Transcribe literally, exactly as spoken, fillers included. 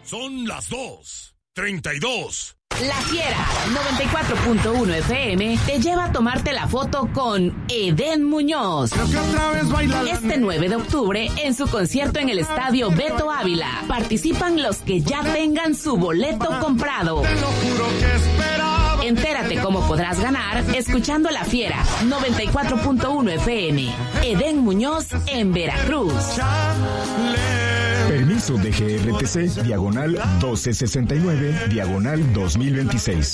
Son las dos treinta y dos. La Fiera noventa y cuatro punto uno F M te lleva a tomarte la foto con Edén Muñoz. Este nueve de octubre en su concierto en el Estadio Beto Ávila. Participan los que ya tengan su boleto comprado. Entérate cómo podrás ganar escuchando La Fiera noventa y cuatro punto uno F M. Edén Muñoz en Veracruz. Permiso de G R T C, diagonal doce sesenta y nueve, diagonal dos mil veintiséis.